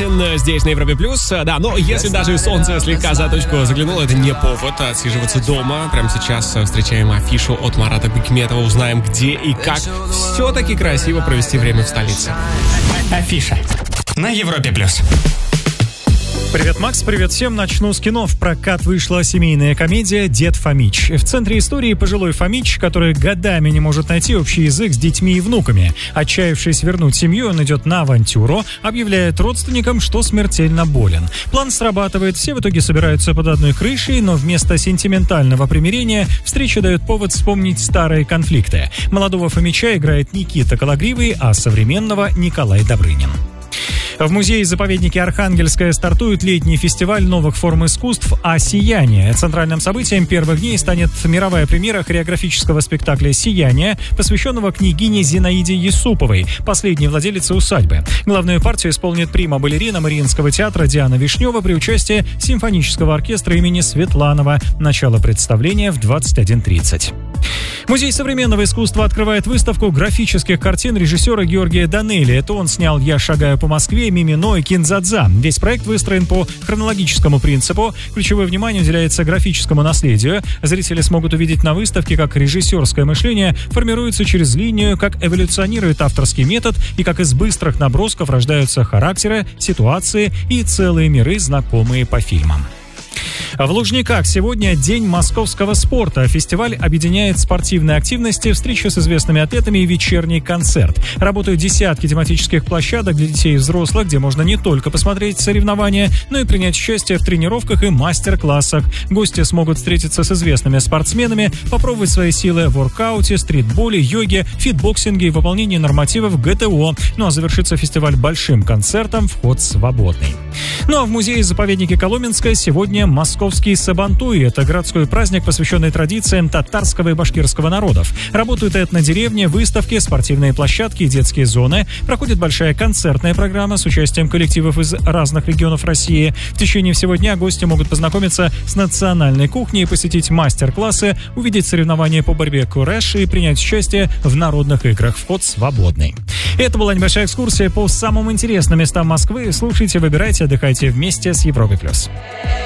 Мартин здесь на Европе+. Да, но если даже солнце слегка за точку заглянуло, это не повод отсиживаться дома. Прямо сейчас встречаем афишу от Марата Бекметова. Узнаем, где и как все-таки красиво провести время в столице. Афиша на Европе+. Привет, Макс, привет всем. Начну с кино. В прокат вышла семейная комедия «Дед Фомич». В центре истории пожилой Фомич, который годами не может найти общий язык с детьми и внуками. Отчаявшись вернуть семью, он идет на авантюру, объявляет родственникам, что смертельно болен. План срабатывает, все в итоге собираются под одной крышей, но вместо сентиментального примирения встреча дает повод вспомнить старые конфликты. Молодого Фомича играет Никита Кологривый, а современного — Николай Добрынин. В музее-заповеднике Архангельская стартует летний фестиваль новых форм искусств «Сияние». Центральным событием первых дней станет мировая премьера хореографического спектакля «Сияние», посвященного княгине Зинаиде Юсуповой, последней владелице усадьбы. Главную партию исполнит прима-балерина Мариинского театра Диана Вишнева при участии симфонического оркестра имени Светланова. Начало представления в 21:30. Музей современного искусства открывает выставку графических картин режиссера Георгия Данелли. Это он снял «Я шагаю по Москве», «Мимино» и «Кинзадза». Весь проект выстроен по хронологическому принципу. Ключевое внимание уделяется графическому наследию. Зрители смогут увидеть на выставке, как режиссерское мышление формируется через линию, как эволюционирует авторский метод и как из быстрых набросков рождаются характеры, ситуации и целые миры, знакомые по фильмам. В Лужниках сегодня День московского спорта. Фестиваль объединяет спортивные активности, встречи с известными атлетами и вечерний концерт. Работают десятки тематических площадок для детей и взрослых, где можно не только посмотреть соревнования, но и принять участие в тренировках и мастер-классах. Гости смогут встретиться с известными спортсменами, попробовать свои силы в воркауте, стритболе, йоге, фитбоксинге и выполнении нормативов ГТО. Ну а завершится фестиваль большим концертом, вход свободный. Ну а в музее-заповеднике Коломенское сегодня московский Сабантуй. Это городской праздник, посвященный традициям татарского и башкирского народов. Работают этнодеревни, выставки, спортивные площадки и детские зоны. Проходит большая концертная программа с участием коллективов из разных регионов России. В течение всего дня гости могут познакомиться с национальной кухней, посетить мастер-классы, увидеть соревнования по борьбе курэш и принять участие в народных играх. Вход свободный. Это была небольшая экскурсия по самым интересным местам Москвы. Слушайте, выбирайте, отдыхайте вместе с Европой+.